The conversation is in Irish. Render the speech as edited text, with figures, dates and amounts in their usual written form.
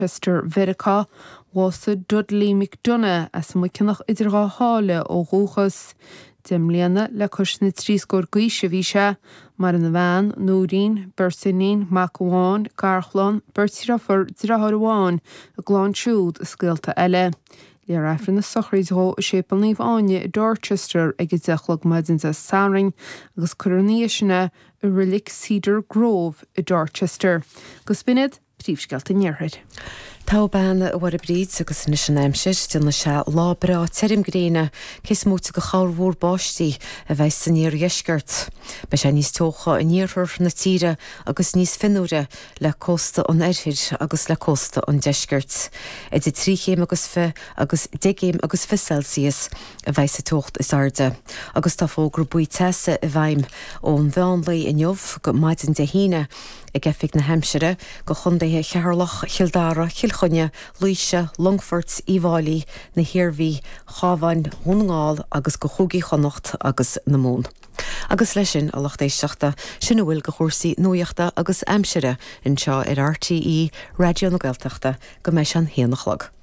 Chester Verica wasa Dudley McDonough as mu cinnach idir gá hála ó gúchas Dimliana le cusna trísgór gaoise bhí se mar an bhean, Núdín, Bersinín, Macháin, Garchlan, Bertirafar, Diraharháin a glán siúd a scailta eile. Léar efra na sochraid ró a sépalníomh áine i Dorchester ag dechlog maidin a Saring agus coronéisina a Relic Cedar Grove i Dorchester. Gus binid, príomhscealta níorthaid. Tá ban war a bríd agus na sin aimsir duna se lábra terim gréine cés múta go chairhór báistí a bheith san níor iesgurt. Be sé níos tócha a níorthir na tíre agus níos finúre le cósta an airthid agus le cósta an deisgurt. Idir 3 chéim agus fe agus 10 chéim agus fe Celsius a bheith sa tócht is arde. Agus tá fógur buí teasa a bhaim ón bheanlaí in jobh go maidin de híine a gefig na Hampshire go chundaithe chearlach, Childara, Chilchonne, Luise, Longford, Iválaí, na Hiormhí, Chábhain, Hungáil agus go chúgaí chonacht agus na mún. Agus leis sin a lachtéisteachta sinna bhfuil go chóirsaí nuaachta agus aimsire in seo ar RTE Radio na Gaeltachta go méis an héanachlog.